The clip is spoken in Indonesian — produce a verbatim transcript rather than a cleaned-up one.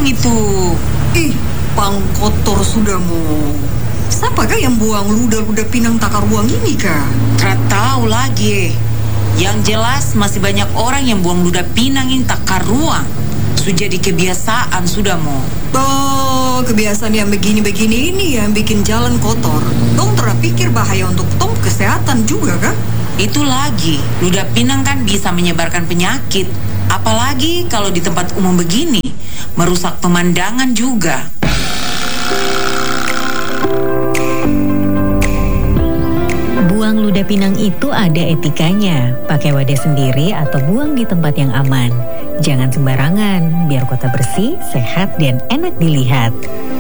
pinang itu. Ih, pang kotor sudah mau. Siapakah yang buang ludah-ludah pinang takar ruang ini, Kak? Tidak tahu lagi. Yang jelas masih banyak orang yang buang ludah pinang ini takar ruang. Sudah jadi kebiasaan sudah mau. Oh, kebiasaan yang begini-begini ini yang bikin jalan kotor. Dong terpikir bahaya untuk tong kesehatan juga, Kak? Itu lagi, ludah pinang kan bisa menyebarkan penyakit. Apalagi kalau di tempat umum begini, merusak pemandangan juga. Buang ludah pinang itu ada etikanya. Pakai wadah sendiri atau buang di tempat yang aman. Jangan sembarangan, biar kota bersih, sehat, dan enak dilihat.